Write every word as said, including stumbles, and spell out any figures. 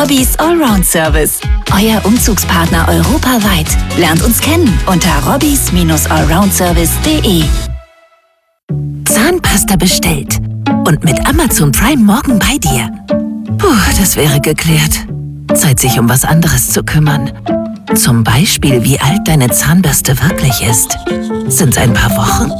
Robbys Allround Service. Euer Umzugspartner europaweit. Lernt uns kennen unter robbys allround service punkt de. Zahnpasta bestellt. Und mit Amazon Prime morgen bei dir. Puh, das wäre geklärt. Zeit, sich um was anderes zu kümmern. Zum Beispiel, wie alt deine Zahnbürste wirklich ist. Sind's ein paar Wochen?